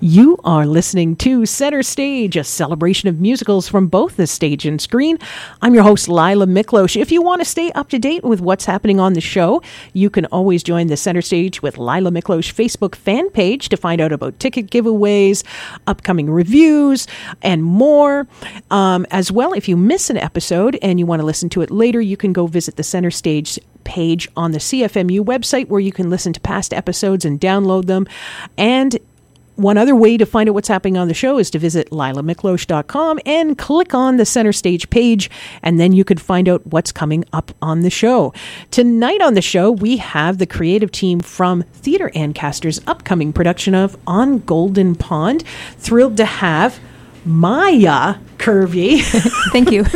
You are listening to Center Stage, a celebration of musicals from both the stage and screen. I'm your host, Lila Miklos. If you want to stay up to date with what's happening on the show, you can always join the Center Stage with Lila Miklos Facebook fan page to find out about ticket giveaways, upcoming reviews, and more. As well, if you miss an episode and you want to listen to it later, you can go visit the Center Stage page on the CFMU website where you can listen to past episodes and download them. And one other way to find out what's happening on the show is to visit lilamiklos.com and click on the Center Stage page, and then you could find out what's coming up on the show. Tonight on the show, we have the creative team from Theatre Ancaster's upcoming production of On Golden Pond. Thrilled to have Maya Curvey. Thank you.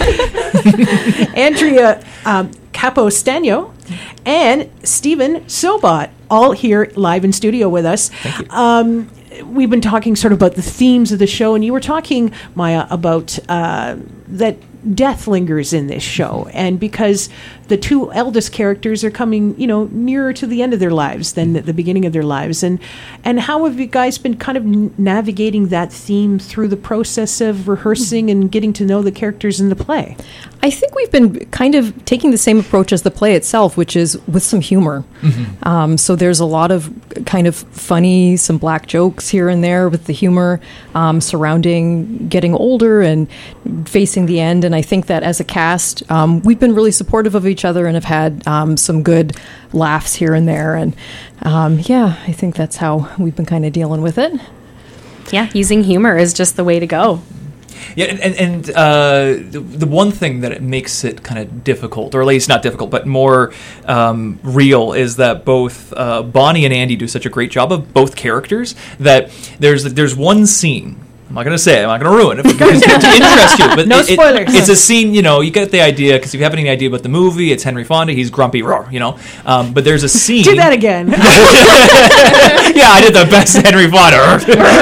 Andrea Capostano and Stephen Sobot, all here live in studio with us. Thank you. We've been talking sort of about the themes of the show, and you were talking, Maya, about that death lingers in this show, and because the two eldest characters are coming, nearer to the end of their lives than the beginning of their lives, and how have you guys been kind of navigating that theme through the process of rehearsing and getting to know the characters in the play? I think we've been kind of taking the same approach as the play itself, which is with some humor. Mm-hmm. So there's a lot of kind of funny, some black jokes here and there with the humor surrounding getting older and facing the end. And I think that as a cast, we've been really supportive of each other and have had some good laughs here and there. And I think that's how we've been kind of dealing with it. Yeah, using humor is just the way to go. Yeah, and the one thing that it makes it kind of difficult, or at least not difficult, but more real, is that both Bonnie and Andy do such a great job of both characters that there's one scene. I'm not going to say it. I'm not going to ruin it because to interest you. But no spoilers. It's a scene, you get the idea, because if you have any idea about the movie, it's Henry Fonda. He's grumpy, but there's a scene. Do that again. Yeah, I did the best Henry Fonda.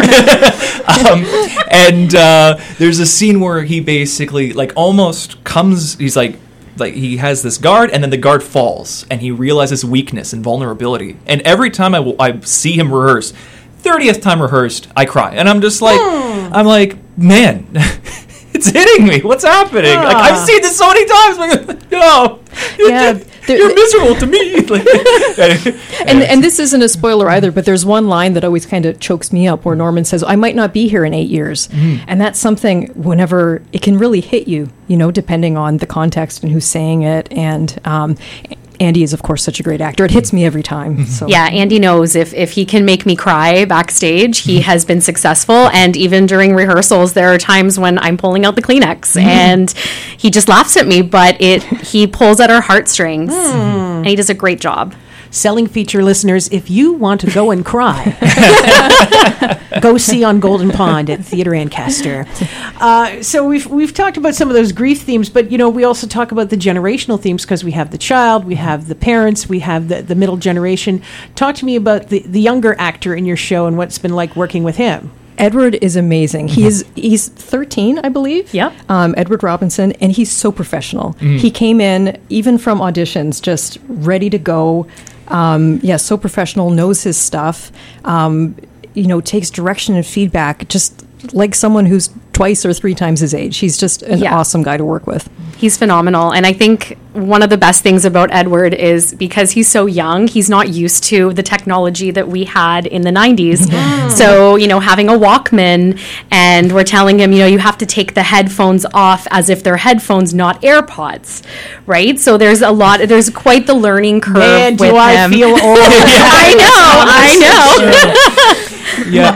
There's a scene where he basically, almost comes, he's like he has this guard, and then the guard falls, and he realizes weakness and vulnerability. And every time I see him rehearse, 30th time rehearsed, I cry. And I'm just like, I'm like, man, it's hitting me. What's happening? Like, I've seen this so many times. Like, no, you're miserable to me. And this isn't a spoiler either, but there's one line that always kind of chokes me up where Norman says, I might not be here in 8 years. Mm. And that's something whenever it can really hit you, depending on the context and who's saying it. And Andy is, of course, such a great actor. It hits me every time. So. Yeah, Andy knows if he can make me cry backstage, he has been successful. And even during rehearsals, there are times when I'm pulling out the Kleenex and he just laughs at me, but he pulls at our heartstrings and he does a great job. Selling feature listeners, if you want to go and cry, go see On Golden Pond at Theatre Ancaster. So we've talked about some of those grief themes, but we also talk about the generational themes because we have the child, we have the parents, we have the middle generation. Talk to me about the younger actor in your show and what it's been like working with him. Edward is amazing. He's 13, I believe. Yep. Edward Robinson, and he's so professional. He came in, even from auditions, just ready to go. So professional, knows his stuff, takes direction and feedback just like someone who's twice or three times his age. He's just an awesome guy to work with. He's phenomenal. And I think one of the best things about Edward is because he's so young, he's not used to the technology that we had in the 90s. So, having a Walkman, and we're telling him, you have to take the headphones off as if they're headphones, not AirPods, right? So there's quite the learning curve Man, with do I him. feel old. I know. Yeah,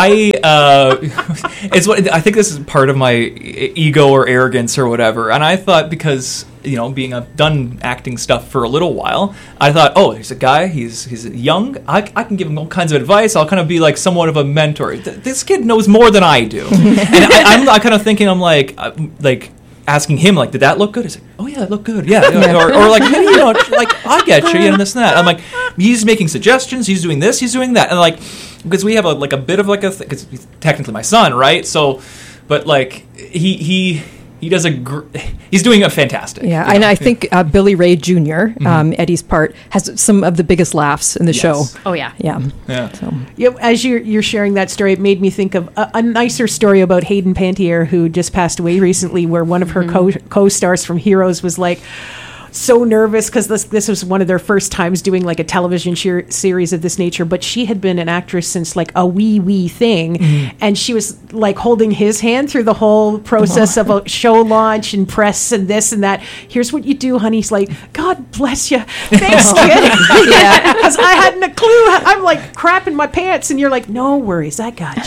I think this is part of my ego or arrogance or whatever. And I thought, because I've done acting stuff for a little while, I thought, he's a guy, he's young, I can give him all kinds of advice, I'll kind of be like somewhat of a mentor. This kid knows more than I do. And I'm kind of thinking, I'm like asking him, like, did that look good? He's like, oh yeah, it looked good, yeah. or like, maybe, I get you, and this and that. I'm like, he's making suggestions, he's doing this, he's doing that, and like, because we have a bit of like because he's technically my son, right? So, but like he does he's doing a fantastic. Yeah, you and know? I think Billy Ray Jr., Eddie's part, has some of the biggest laughs in the show. Oh, yeah. Yeah. Yeah. So. Yeah, as you're sharing that story, it made me think of a nicer story about Hayden Panettiere, who just passed away recently, where one of her co-stars from Heroes was like so nervous because this was one of their first times doing like a television series of this nature, but she had been an actress since like a wee thing, and she was like holding his hand through the whole process of a show launch and press and this and that. Here's what you do, honey. He's like, God bless you, thanks, kid. Because I hadn't a clue. I'm like crapping my pants, and you're like, no worries, I got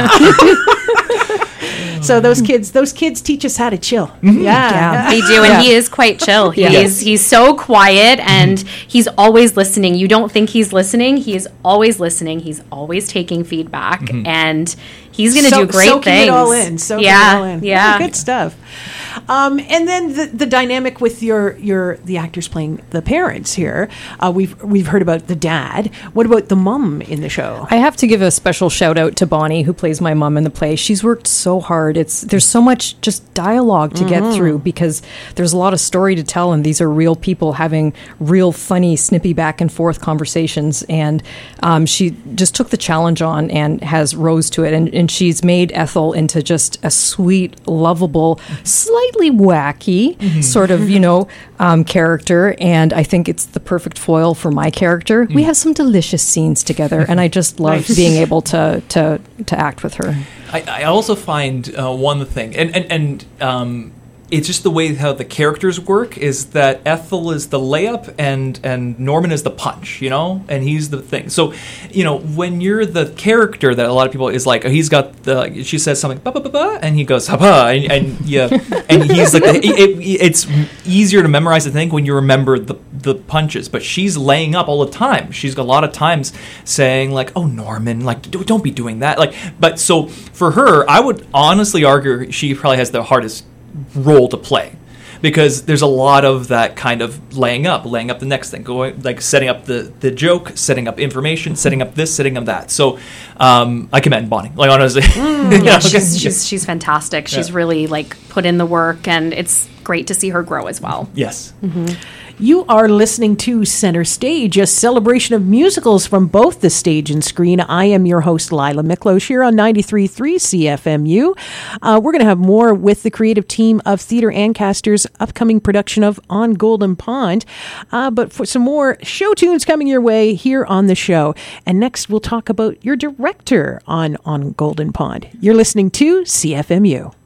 you. So those kids teach us how to chill. Yeah. They do, and he is quite chill. He's so quiet, and he's always listening. You don't think he's listening. He is always listening. He's always taking feedback, and he's going to do great soaking things. It all in. Soaking it all in. Yeah. Oh, good stuff. And then the dynamic with the actors playing the parents here. We've heard about the dad. What about the mom in the show? I have to give a special shout out to Bonnie, who plays my mom in the play. She's worked so hard. There's so much just dialogue to get through because there's a lot of story to tell, and these are real people having real funny, snippy back and forth conversations. And she just took the challenge on and has rose to it. And she's made Ethel into just a sweet, lovable, slightly wacky sort of, character. And I think it's the perfect foil for my character. We have some delicious scenes together, and I just love being able to act with her. I also find one thing, and it's just the way how the characters work is that Ethel is the layup and Norman is the punch, and he's the thing. So, when you're the character that a lot of people is like, he's got she says something, ba ba ba ba, and he goes, ha ha, and he's like, it's easier to memorize the thing when you remember the punches, but she's laying up all the time. She's got a lot of times saying like, oh, Norman, like, don't be doing that. Like, but so for her, I would honestly argue she probably has the hardest role to play because there's a lot of that kind of laying up the next thing, going like setting up the joke, setting up information, setting up this, setting up that. So I commend Bonnie, like honestly. She's fantastic. She's really like put in the work, and it's great to see her grow as well. Yes. You are listening to Center Stage, a celebration of musicals from both the stage and screen. I am your host, Lila Miklos, here on 93.3 CFMU. We're going to have more with the creative team of Theatre Ancaster's upcoming production of On Golden Pond. But for some more show tunes coming your way here on the show. And next, we'll talk about your director on Golden Pond. You're listening to CFMU.